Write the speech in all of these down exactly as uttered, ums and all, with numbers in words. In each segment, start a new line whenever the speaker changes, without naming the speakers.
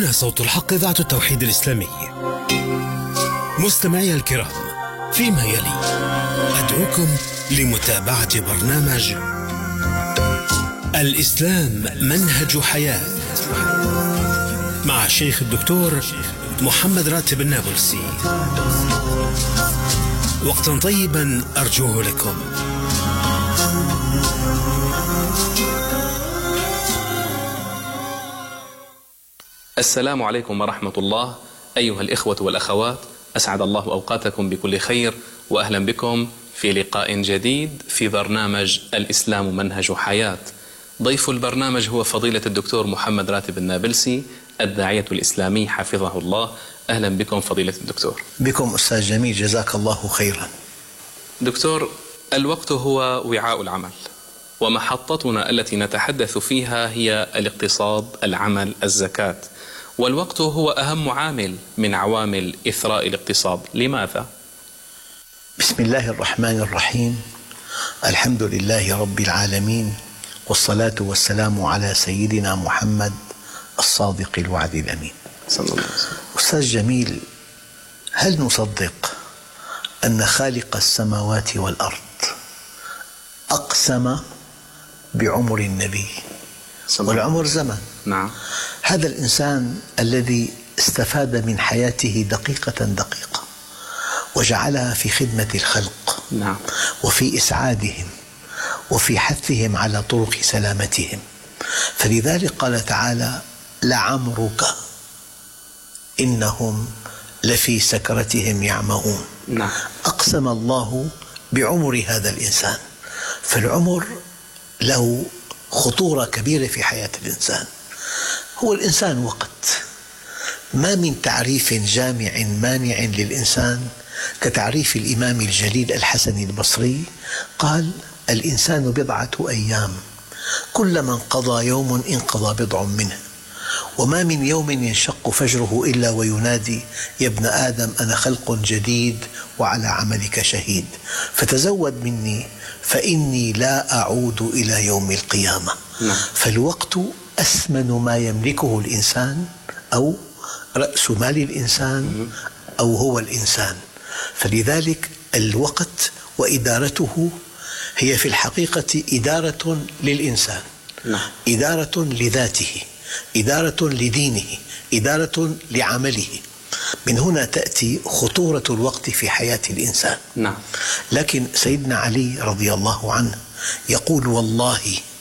هنا صوت الحق، إذاعة التوحيد الإسلامي. مستمعي الكرام، فيما يلي أدعوكم لمتابعة برنامج الإسلام منهج حياة مع الشيخ الدكتور محمد راتب النابلسي. وقتا طيبا أرجوه لكم.
السلام عليكم ورحمة الله أيها الإخوة والأخوات، أسعد الله أوقاتكم بكل خير، وأهلا بكم في لقاء جديد في برنامج الإسلام منهج حياة. ضيف البرنامج هو فضيلة الدكتور محمد راتب النابلسي، الداعية الإسلامي حفظه الله. أهلا بكم فضيلة الدكتور.
بكم أستاذ جميل، جزاك الله خيرا.
دكتور، الوقت هو وعاء العمل، ومحطتنا التي نتحدث فيها هي الاقتصاد، العمل، الزكاة، والوقت هو أهم عامل من عوامل إثراء الاقتصاد. لماذا؟
بسم الله الرحمن الرحيم، الحمد لله رب العالمين، والصلاة والسلام على سيدنا محمد الصادق الوعد الأمين
صلى الله عليه وسلم.
أستاذ جميل، هل نصدق أن خالق السماوات والأرض أقسم بعمر النبي؟ والعمر زمن.
نعم.
هذا الإنسان الذي استفاد من حياته دقيقة دقيقة وجعلها في خدمة الخلق،
نعم،
وفي إسعادهم وفي حثهم على طرق سلامتهم، فلذلك قال تعالى: لعمرك إنهم لفي سكرتهم يعمهون.
نعم.
أقسم الله بعمر هذا الإنسان، فالعمر له خطورة كبيرة في حياة الإنسان. هو الإنسان وقت، ما من تعريف جامع مانع للإنسان كتعريف الإمام الجليل الحسن البصري، قال: الإنسان بضعة أيام، كلما انقضى يوم انقضى بضع منه، وما من يوم ينشق فجره إلا وينادي: يا ابن آدم أنا خلق جديد وعلى عملك شهيد، فتزود مني فإني لا أعود إلى يوم القيامة.
نعم.
فالوقت أثمن ما يملكه الإنسان، أو رأس مال الإنسان، أو هو الإنسان. فلذلك الوقت وإدارته هي في الحقيقة إدارة للإنسان.
نعم.
إدارة لذاته، إدارة لدينه، إدارة لعمله. من هنا تأتي خطورة الوقت في حياة الإنسان.
نعم.
لكن سيدنا علي رضي الله عنه يقول: والله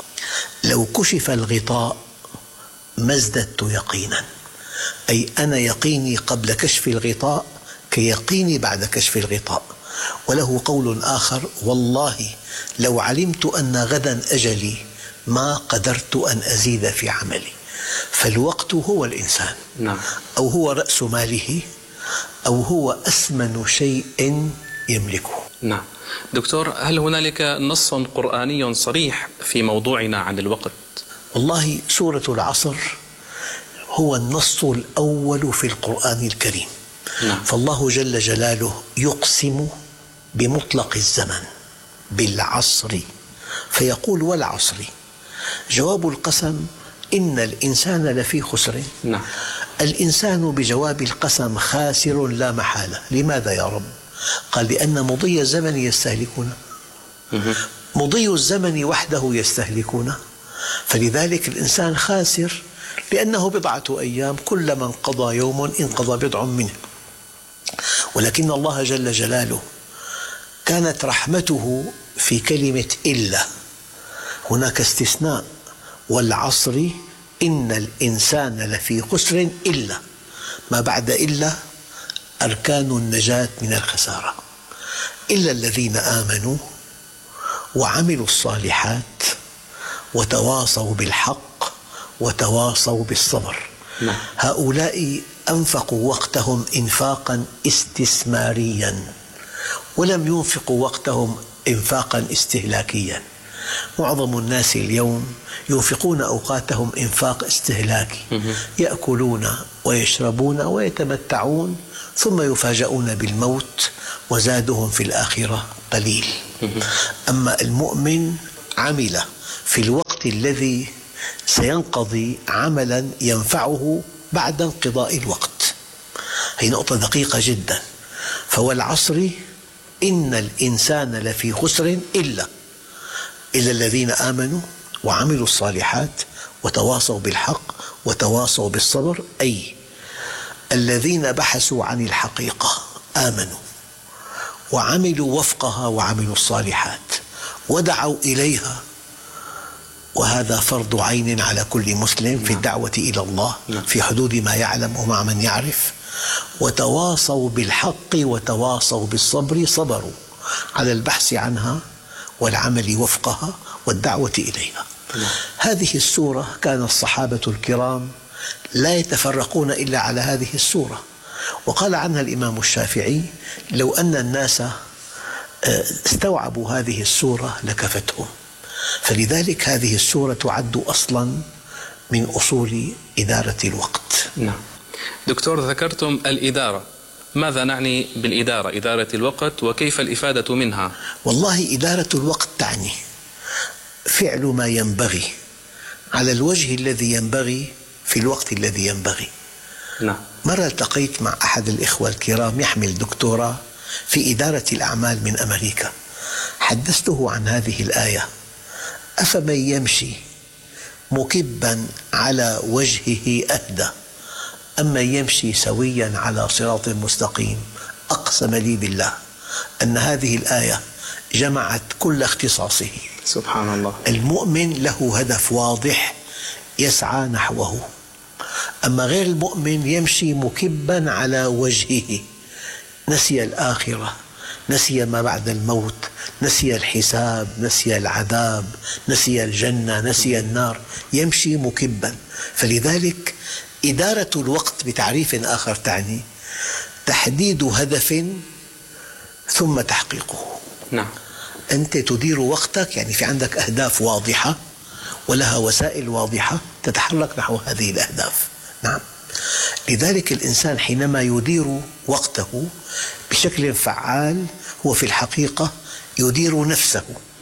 لو كشف الغطاء ما ازددت يقينا، أي أنا يقيني قبل كشف الغطاء كيقيني بعد كشف الغطاء. وله قول آخر: والله لو علمت أن غدا أجلي ما قدرت أن أزيد في عملي. فالوقت هو الإنسان.
نعم.
أو هو رأس ماله، أو هو أثمن شيء يملكه.
نعم. دكتور، هل هنالك نص قرآني صريح في موضوعنا عن الوقت؟
والله سورة العصر هو النص الأول في القرآن الكريم.
نعم.
فالله جل جلاله يقسم بمطلق الزمن بالعصر، فيقول: والعصر. جواب القسم: إن الإنسان لفي خسر.
نعم.
الإنسان بجواب القسم خاسر لا محالة. لماذا يا رب؟ قال: لأن مضي الزمن يستهلكنا، مضي الزمن وحده يستهلكنا، فلذلك الإنسان خاسر، لأنه بضعة أيام، كلما انقضى يوم انقضى بضع منه. ولكن الله جل جلاله كانت رحمته في كلمة إلا، هناك استثناء: والعصر إن الإنسان لفي خسر، إلا ما بعد إلا أركان النجاة من الخسارة، إلا الذين آمنوا وعملوا الصالحات وتواصوا بالحق وتواصوا بالصبر.
نعم.
هؤلاء أنفقوا وقتهم إنفاقا استثماريا، ولم ينفقوا وقتهم إنفاقا استهلاكيا. معظم الناس اليوم ينفقون أوقاتهم إنفاق استهلاكي، يأكلون ويشربون ويتمتعون، ثم يفاجؤون بالموت وزادهم في الآخرة قليل. أما المؤمن عمل في الوقت الذي سينقضي عملا ينفعه بعد انقضاء الوقت. هي نقطة دقيقة جدا. فوالعصر إن الإنسان لفي خسر إلا إلا الذين آمنوا وعملوا الصالحات وتواصوا بالحق وتواصوا بالصبر، أي الذين بحثوا عن الحقيقة آمنوا وعملوا وفقها وعملوا الصالحات ودعوا إليها، وهذا فرض عين على كل مسلم في الدعوة إلى الله في حدود ما يعلم ومع من يعرف. وتواصوا بالحق وتواصوا بالصبر، صبروا على البحث عنها والعمل وفقها والدعوة إليها. هذه السورة كان الصحابة الكرام لا يتفرقون إلا على هذه السورة، وقال عنها الإمام الشافعي: لو أن الناس استوعبوا هذه السورة لكفتهم. فلذلك هذه السورة تعد أصلا من أصول إدارة الوقت.
نعم. دكتور، ذكرتم الإدارة، ماذا نعني بالإدارة؟ إدارة الوقت، وكيف الإفادة منها؟
والله إدارة الوقت تعني فعل ما ينبغي على الوجه الذي ينبغي في الوقت الذي ينبغي.
نعم.
مرة التقيت مع أحد الإخوة الكرام يحمل دكتوراه في إدارة الأعمال من أمريكا، حدثته عن هذه الآية: أفمن يمشي مكبا على وجهه أهدى أمن يمشي سويا على صراط مستقيم. أقسم لي بالله أن هذه الآية جمعت كل اختصاصه.
سبحان الله.
المؤمن له هدف واضح يسعى نحوه، أما غير المؤمن يمشي مكبا على وجهه، نسي الآخرة، نسي ما بعد الموت، نسي الحساب، نسي العذاب، نسي الجنة، نسي النار، يمشي مكبا. فلذلك إدارة الوقت بتعريف آخر تعني تحديد هدف ثم تحقيقه.
نعم.
أنت تدير وقتك، يعني في عندك أهداف واضحة ولها وسائل واضحة تتحرك نحو هذه الأهداف. نعم. لذلك الإنسان حينما يدير وقته بشكل فعال هو في الحقيقة يدير نفسه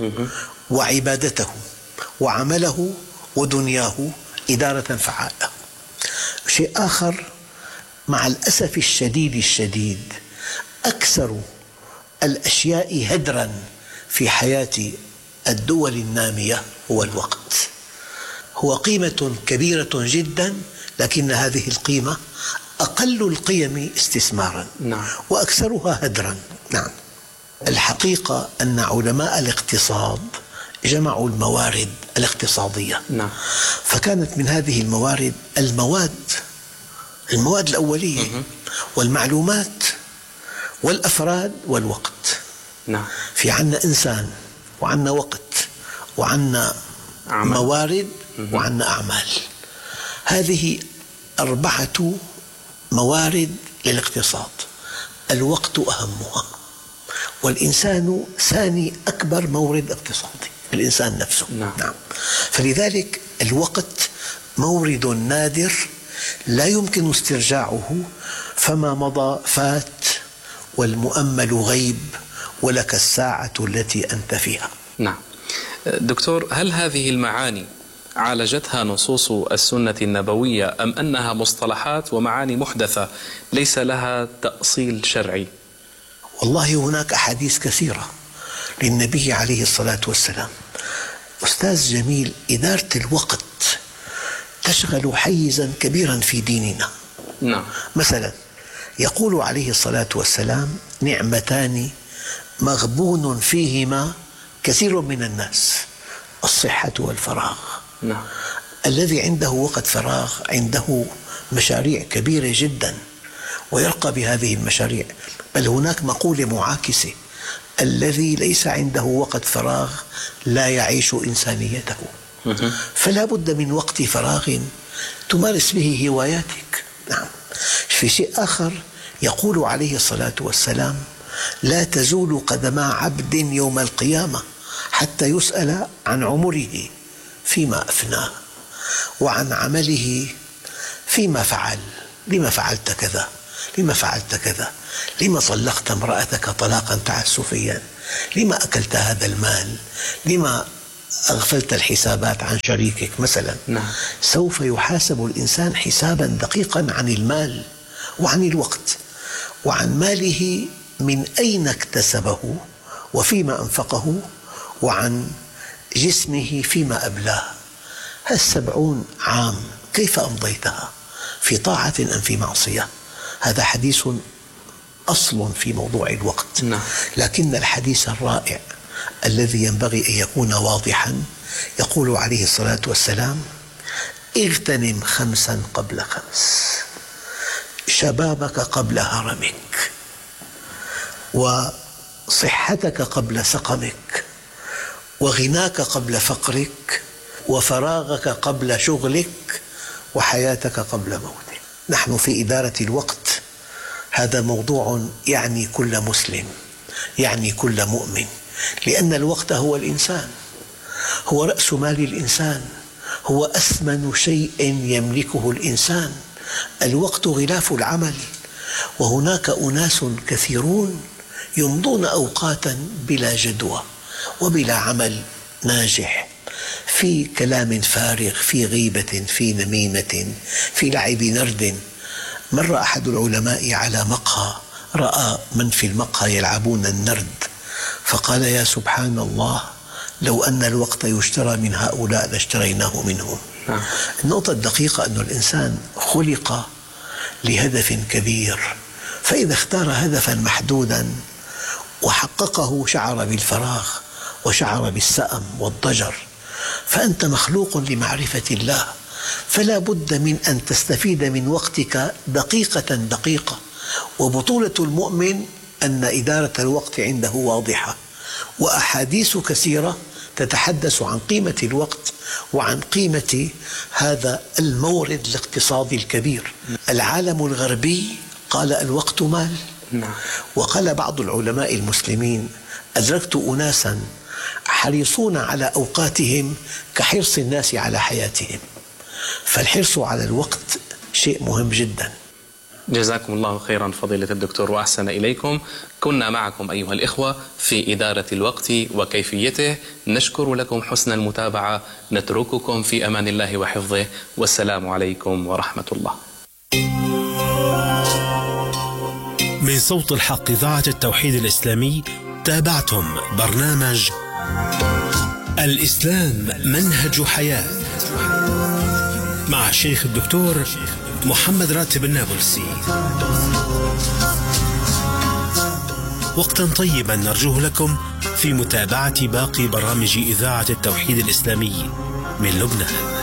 وعبادته وعمله ودنياه إدارة فعالة. شيء آخر، مع الأسف الشديد الشديد أكثر الأشياء هدراً في حياة الدول النامية هو الوقت. هو قيمة كبيرة جداً، لكن هذه القيمة أقل القيم استثماراً.
نعم.
وأكثرها هدراً. نعم. الحقيقة أن علماء الاقتصاد جمعوا الموارد الاقتصادية.
نعم.
فكانت من هذه الموارد المواد المواد الأولية والمعلومات والأفراد والوقت.
نعم.
في عنا إنسان وعنا وقت وعنا عمل. موارد وعنا أعمال. هذه أربعة موارد للاقتصاد، الوقت أهمها، والإنسان ثاني أكبر مورد اقتصادي، الإنسان نفسه.
نعم.
نعم. فلذلك الوقت مورد نادر لا يمكن استرجاعه، فما مضى فات والمؤمل غيب ولك الساعة التي أنت فيها.
نعم. دكتور، هل هذه المعاني عالجتها نصوص السنة النبوية أم أنها مصطلحات ومعاني محدثة ليس لها تأصيل شرعي؟
والله هناك أحاديث كثيرة للنبي عليه الصلاة والسلام. أستاذ جميل، إدارة الوقت تشغل حيزا كبيرا في ديننا.
نعم.
مثلا يقول عليه الصلاة والسلام: نعمتان مغبون فيهما كثير من الناس، الصحة والفراغ.
نعم.
الذي عنده وقت فراغ عنده مشاريع كبيرة جدا ويرقى بهذه المشاريع، بل هناك مقولة معاكسة: الذي ليس عنده وقت فراغ لا يعيش إنسانيته. فلا بد من وقت فراغ تمارس به هواياتك. نعم. في شيء آخر يقول عليه الصلاة والسلام: لا تزول قدما عبد يوم القيامة حتى يسأل عن عمره فيما أفناه وعن عمله فيما فعل، لما فعلت كذا، لما فعلت كذا، لما طلقت امرأتك طلاقا تعسفيا، لما أكلت هذا المال، لما أغفلت الحسابات عن شريكك مثلا،
نعم.
سوف يحاسب الإنسان حسابا دقيقا عن المال وعن الوقت وعن ماله، من أين اكتسبه وفيما أنفقه، وعن جسمه فيما أبلاه. هالسبعون عام كيف أمضيتها، في طاعة أم في معصية؟ هذا حديث أصل في موضوع الوقت.
نعم.
لكن الحديث الرائع الذي ينبغي أن يكون واضحا يقول عليه الصلاة والسلام: اغتنم خمسا قبل خمس، شبابك قبل هرمك، وصحتك قبل سقمك، وغناك قبل فقرك، وفراغك قبل شغلك، وحياتك قبل موتك. نحن في إدارة الوقت، هذا موضوع يعني كل مسلم، يعني كل مؤمن، لأن الوقت هو الإنسان، هو رأس مال الإنسان، هو أثمن شيء يملكه الإنسان. الوقت غلاف العمل، وهناك أناس كثيرون يمضون أوقاتا بلا جدوى وبلا عمل ناجح، في كلام فارغ، في غيبة، في نميمة، في لعب نرد. مر أحد العلماء على مقهى، رأى من في المقهى يلعبون النرد، فقال: يا سبحان الله، لو أن الوقت يشترى من هؤلاء لاشتريناه منهم.
نعم.
النقطة الدقيقة أن الإنسان خلق لهدف كبير، فإذا اختار هدفا محدودا وحققه شعر بالفراغ وشعر بالسأم والضجر. فأنت مخلوق لمعرفة الله، فلا بد من أن تستفيد من وقتك دقيقة دقيقة. وبطولة المؤمن أن إدارة الوقت عنده واضحة، وأحاديث كثيرة تتحدث عن قيمة الوقت وعن قيمة هذا المورد الاقتصادي الكبير. العالم الغربي قال: الوقت مال.
نعم.
وقال بعض العلماء المسلمين: أدركت أناسا حريصون على أوقاتهم كحرص الناس على حياتهم. فالحرص على الوقت شيء مهم جدا.
جزاكم الله خيرا فضيلة الدكتور وأحسن إليكم. كنا معكم أيها الإخوة في إدارة الوقت وكيفيته. نشكر لكم حسن المتابعة، نترككم في أمان الله وحفظه، والسلام عليكم ورحمة الله.
من صوت الحق إذاعة التوحيد الإسلامي، تابعتم برنامج الإسلام منهج حياة مع الشيخ الدكتور محمد راتب النابلسي. وقتا طيبا نرجوه لكم في متابعة باقي برامج إذاعة التوحيد الإسلامي من لبنان.